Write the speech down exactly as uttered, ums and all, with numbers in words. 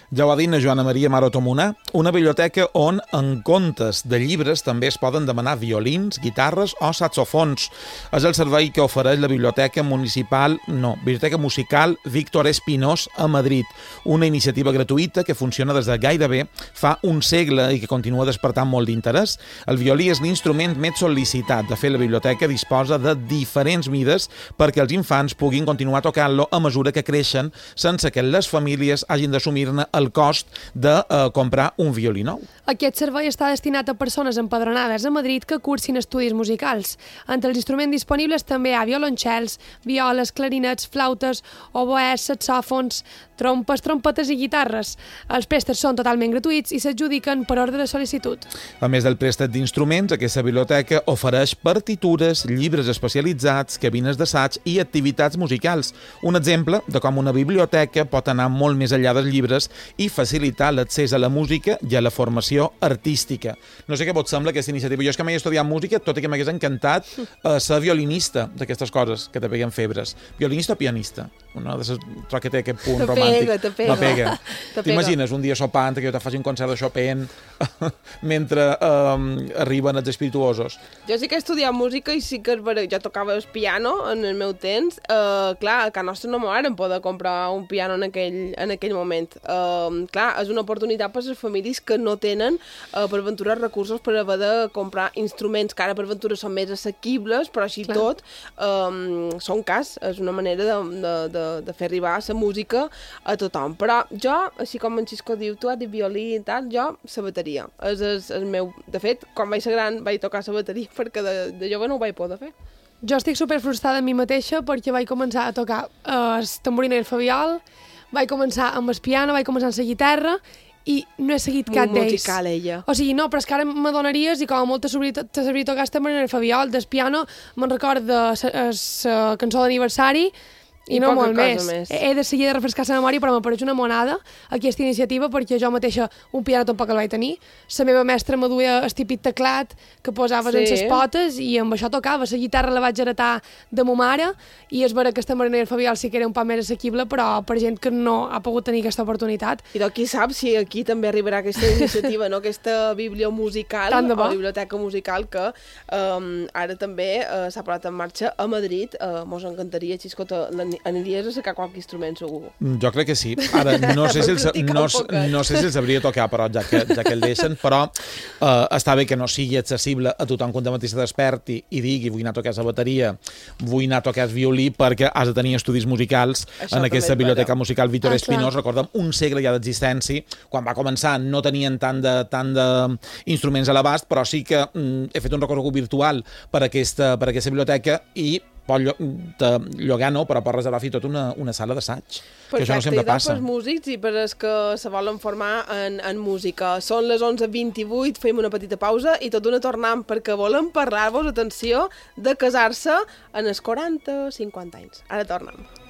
Ja ho ha dit la Joana Maria Marotomuna, una biblioteca on, en comptes de llibres, també es poden demanar violins, guitarres o saxofons. És el servei que ofereix la Biblioteca Municipal, no, Biblioteca Musical Víctor Espinós a Madrid, una iniciativa gratuïta que funciona des de gairebé fa un segle i que continua despertant molt d'interès. El violí és l'instrument més sol·licitat. De fet, la biblioteca disposa de diferents mides perquè els infants puguin continuar tocant-lo a mesura que creixen sense que les famílies hagin d'assumir-ne el cost de eh, comprar un violí nou. Aquest servei està destinat a persones empadronades a Madrid que cursin estudis musicals. Entre els instruments disponibles també hi ha violoncels, violes, clarinets, flautes, oboès, saxòfons, trompes, trompetes i guitarres. Els préstecs són totalment gratuïts i s'adjudiquen per ordre de sol·licitud. A més del préstec d'instruments, aquesta biblioteca ofereix partitures, llibres especialitzats, cabines d'assaig i activitats musicals. Un exemple de com una biblioteca pot anar molt més enllà dels llibres i facilitar l'accés a la música i a la formació artística. No sé què vos sembla aquesta iniciativa. Jo és que m'he estudiat música, tot i que m'hagués encantat eh, ser violinista d'aquestes coses que te peguen febres. Violinista o pianista? Una de les troc que té aquest punt te romàntic. Pega, te pega. Me pega. Te T'imagines un dia sopant que jo te faci un concert de Chopin mentre eh, arriben els espirituosos? Jo sí que he estudiat música i sí que jo tocava el piano en el meu temps. Uh, clar, a casa nostra no m'ho varen poder comprar un piano en aquell, en aquell moment. Uh, clar, és una oportunitat per les famílies que no tenen uh, per aventura recursos per haver de comprar instruments que ara per aventura són més assequibles, però així clar. Tot um, són cas, és una manera de, de, de, de fer arribar la música a tothom. Però jo, així com en Xisco diu, tu has dit violí i tal, jo la bateria. És, és, és meu... De fet, quan vaig ser gran vaig tocar la bateria perquè de, de jove no ho vaig poder fer. Jo estic super frustrada amb mi mateixa perquè vaig començar a tocar el uh, tamborina i el fabiol, vaig començar amb el piano, vaig començar amb la guitarra i no he seguit cap d'ells. Molt musical, ella. O sigui, no, però és que ara m'adonaries i com a molt te sabria tocar el tamborina i el fabiol. Del piano me'n record de la cançó d'aniversari i, I no molt més. més. He de seguir de refrescar la memòria, però m'apareix una monada aquesta iniciativa perquè jo mateixa un piano tampoc el vaig tenir. La meva mestra me duia el típic teclat que posaves sí. en les potes i amb això tocava. La guitarra la vaig heretar de ma mare i és vera que el tamborina i el fabiol sí que era un poc més assequible, però per gent que no ha pogut tenir aquesta oportunitat. I doncs qui sap si aquí també arribarà aquesta iniciativa, no? Aquesta bíblia musical o biblioteca musical que um, ara també uh, s'ha posat en marxa a Madrid. Uh, mos encantaria, Xisco, aniries a sacar qualque instrument, segur. Jo crec que sí. Ara, no sé si els, no, no sé si els sabria tocar, però ja que, ja que el deixen, però eh, està bé que no sigui accessible a tothom que un dematí se desperti i digui vull anar a tocar la bateria, vull anar a tocar el violí, perquè has de tenir estudis musicals això en aquesta biblioteca musical Víctor ah, Espinós. Recordem, un segle ja d'existència. Quan va començar no tenien tant de, tant de instruments a l'abast, però sí que mm, he fet un recorregut virtual per aquesta, per aquesta biblioteca i pot llogar no, però pot reservar fins tot una, una sala d'assaig. Que això no sempre passa. Perfecte, i per músics i per els que se volen formar en, en música. Són les onze vint-i-vuit, fem una petita pausa i tot d'una tornem perquè volem parlar-vos, atenció, de casar-se en els quaranta cinquanta anys. Ara tornem.